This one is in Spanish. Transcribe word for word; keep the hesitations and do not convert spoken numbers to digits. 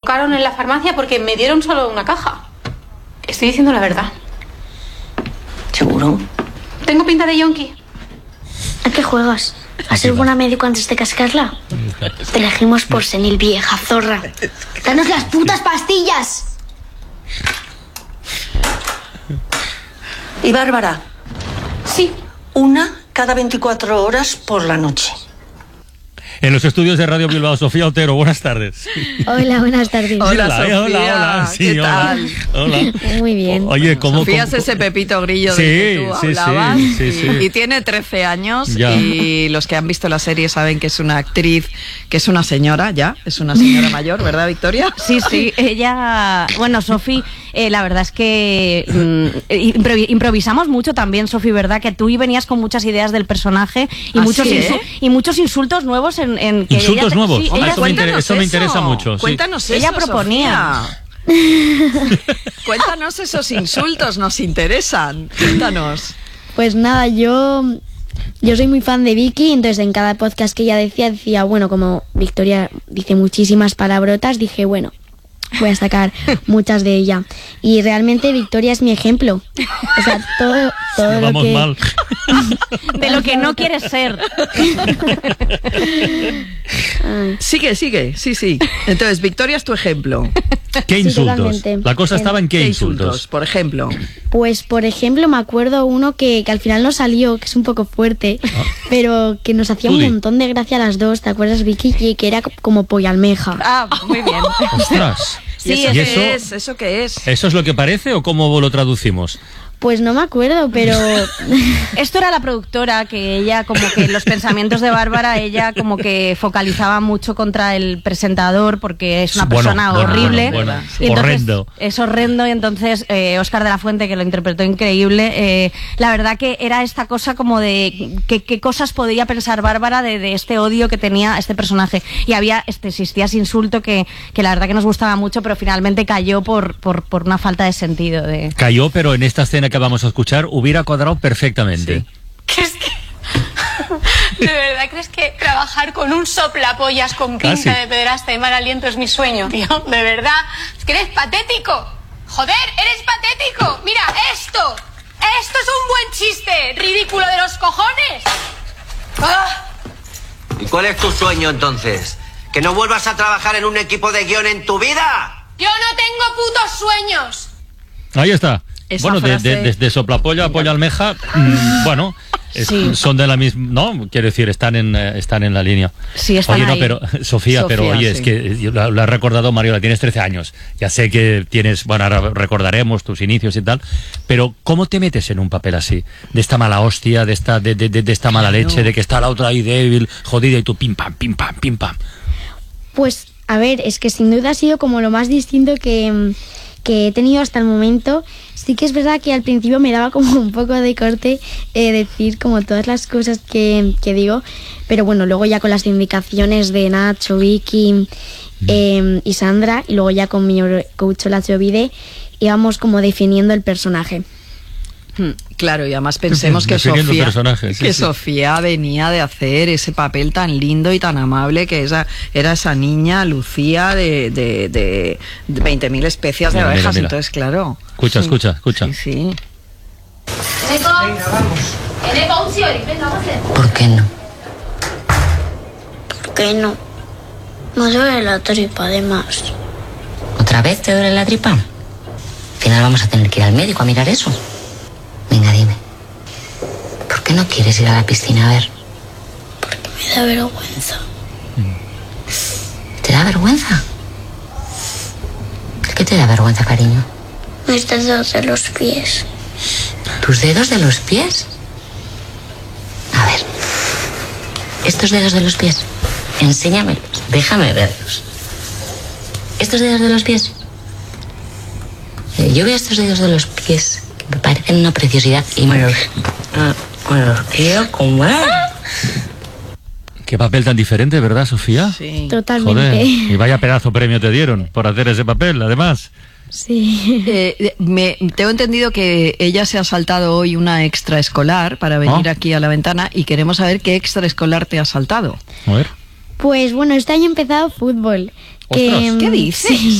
equivocaron en la farmacia porque me dieron solo una caja. Estoy diciendo la verdad. ¿Seguro? ¿Tengo pinta de yonki? ¿A qué juegas? ¿A ser buena médico antes de cascarla? Te elegimos por senil, vieja zorra. ¡Danos las putas pastillas! ¿Y Bárbara? Sí. Una cada veinticuatro horas por la noche. En los estudios de Radio Bilbao, Sofía Otero, buenas tardes. Hola, buenas tardes. Hola, hola, Sofía. hola, hola. Sí, ¿Qué hola. tal? Hola. Muy bien. Oye, ¿cómo? Sofía cómo, es ese Pepito Grillo sí, del que tú sí, hablabas. sí, sí, sí. Y, y tiene trece años. Ya. Y los que han visto la serie saben que es una actriz, que es una señora ya, es una señora mayor, ¿verdad, Victoria? Sí, sí, ella, bueno, Sofi, eh, la verdad es que mm, improvi- improvisamos mucho también, Sofi, ¿verdad? Que tú venías con muchas ideas del personaje y, ¿Ah, muchos, sí, insu- eh? y muchos insultos nuevos en, en que ¿Insultos ella te- nuevos? sí, Ah, ella, eso me inter- eso me interesa mucho, sí. Cuéntanos eso, Ella proponía. Sofía. Cuéntanos esos insultos, nos interesan. Cuéntanos. Pues nada, yo yo soy muy fan de Vicky, entonces en cada podcast que ella decía, decía, bueno, como Victoria dice muchísimas palabrotas, dije, bueno, voy a sacar muchas de ella. Y realmente Victoria es mi ejemplo. O sea, todo, todo lo Vamos que... mal. de lo que no quieres ser. Ay. Sigue, sigue, sí, sí. Entonces, Victoria es tu ejemplo. ¿Qué Sí, insultos? totalmente. La cosa estaba en qué, ¿Qué insultos. Por ejemplo. Pues, por ejemplo, me acuerdo uno que, que al final no salió, que es un poco fuerte, pero que nos hacía Tú un di. montón de gracia a las dos, ¿te acuerdas, Vicky? Que, que era como polla almeja. Ah, muy bien. Ostras. ¿Y Sí, eso ¿Y qué eso? es? ¿Eso qué es? ¿Eso es lo que parece o cómo lo traducimos? Pues no me acuerdo, pero... Esto era la productora, que ella como que los pensamientos de Bárbara, ella como que focalizaba mucho contra el presentador porque es una Bueno, persona bueno, horrible. bueno, bueno. Y entonces, Horrendo. es horrendo y entonces eh, Óscar de la Fuente, que lo interpretó increíble, eh, la verdad que era esta cosa como de que- qué cosas podría pensar Bárbara de, de este odio que tenía este personaje. Y había, este, existía ese insulto que, que la verdad que nos gustaba mucho, pero finalmente cayó por, por, por una falta de sentido. De... Cayó, pero en esta escena que vamos a escuchar hubiera cuadrado perfectamente. Sí. ¿Crees que... ¿De verdad crees que trabajar con un soplapollas con pinta Casi. de pederasta y mal aliento es mi sueño, tío? ¿De verdad? ¿Es que eres patético? ¡Joder, eres patético! ¡Mira, esto! ¡Esto es un buen chiste! ¡Ridículo de los cojones! ¡Ah! ¿Y cuál es tu sueño entonces? ¿Que no vuelvas a trabajar en un equipo de guión en tu vida? ¡Yo no tengo putos sueños! Ahí está. Esa Bueno, de, frase- de, de, de soplapolla a polla almeja, mmm, bueno, es- Sí. son de la misma, no, quiero decir, están en, eh, están en la línea. Sí, están Oye, no, ahí. pero, Sofía, pero Sofía, oye, sí. es que yo la- lo has recordado, Mariola, tienes trece años, ya sé que tienes, bueno, ahora recordaremos tus inicios y tal, pero ¿cómo te metes en un papel así? De esta mala hostia, de esta, de, de, de, de esta mala leche, de que está la otra ahí débil, jodida, y tú pim pam, pim pam, pim pam. Pues, a ver, es que sin duda ha sido como lo más distinto que, que he tenido hasta el momento. Sí que es verdad que al principio me daba como un poco de corte eh, decir como todas las cosas que, que digo, pero bueno, luego ya con las indicaciones de Nacho, Vicky eh, y Sandra, y luego ya con mi coach Lacho Vide, íbamos como definiendo el personaje. Hmm, Claro, y además pensemos que Definiendo Sofía, personajes, sí, que sí. Sofía venía de hacer ese papel tan lindo y tan amable que esa, era esa niña Lucía de, de, de, de veinte mil especias de Mira, mira, abejas. mira. Entonces, claro. Escucha, Sí. escucha, escucha. Sí, sí. ¿Por qué no? ¿Por qué no? Me duele la tripa además. ¿Otra vez te duele la tripa? Al final vamos a tener que ir al médico a mirar eso. Venga, dime. ¿Por qué no quieres ir a la piscina a ver? Me da vergüenza. ¿Te da vergüenza? ¿Qué te da vergüenza, cariño? Mis dedos de los pies. ¿Tus dedos de los pies? A ver. Estos dedos de los pies. Enséñamelos. Déjame verlos. ¿Estos dedos de los pies? Eh, yo veo estos dedos de los pies que me parecen una preciosidad y me los, ah, me los quiero comer. Qué papel tan diferente, ¿verdad, Sofía? Sí. Totalmente. Joder, y vaya pedazo premio te dieron por hacer ese papel, además. Sí. Eh, me, tengo entendido que ella se ha saltado hoy una extraescolar para venir ¿Ah? aquí a la ventana y queremos saber qué extraescolar te ha saltado. A ver. Pues bueno, este año he empezado fútbol. Que, Ostras. ¿Qué dices? Sí.